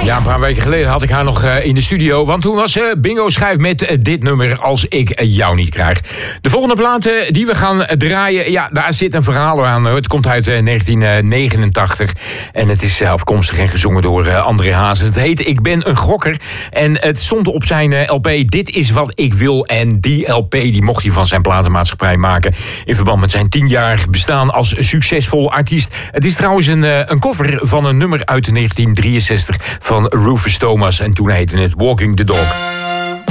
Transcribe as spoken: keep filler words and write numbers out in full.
Ja, een paar weken geleden had ik haar nog uh, in de studio. Want toen was ze uh, bingo schijf met uh, dit nummer Als ik jou niet krijg. De volgende plaat uh, die we gaan draaien, ja, daar zit een verhaal aan. Het komt uit uh, negentien negenentachtig. En het is afkomstig en gezongen door uh, André Hazes. Het heet Ik ben een gokker. En het stond op zijn uh, L P Dit is wat ik wil. En die L P die mocht hij van zijn platenmaatschappij maken. In verband met zijn tienjarig bestaan als succesvol artiest. Het is trouwens een, uh, een cover van een nummer uit negentien drieënzestig van Rufus Thomas. En toen heette het Walking the Dog.